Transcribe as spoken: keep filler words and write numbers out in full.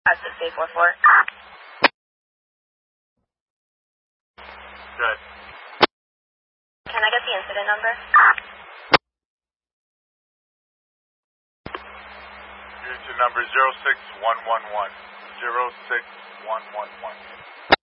At six eight four four. Good. Can I get the incident number? Unit number zero six one one one. zero six one one one.